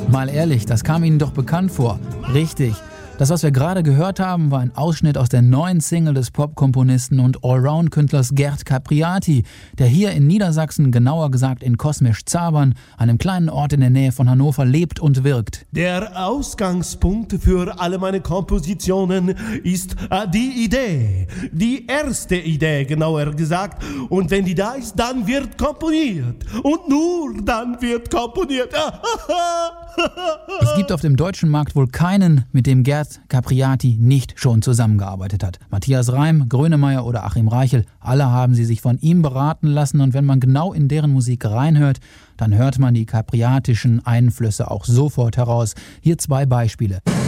Mal ehrlich, das kam Ihnen doch bekannt vor. Richtig. Das, was wir gerade gehört haben, war ein Ausschnitt aus der neuen Single des Popkomponisten und Allround-Künstlers Gerd Capriati, der hier in Niedersachsen, genauer gesagt in Kosmisch-Zabern, einem kleinen Ort in der Nähe von Hannover, lebt und wirkt. Der Ausgangspunkt für alle meine Kompositionen ist die Idee. Die erste Idee, genauer gesagt. Und wenn die da ist, dann wird komponiert. Und nur dann wird komponiert. Es gibt auf dem deutschen Markt wohl keinen, mit dem Gerd Capriati nicht schon zusammengearbeitet hat. Matthias Reim, Grönemeyer oder Achim Reichel, alle haben sie sich von ihm beraten lassen, und wenn man genau in deren Musik reinhört, dann hört man die capriatischen Einflüsse auch sofort heraus. Hier 2 Beispiele.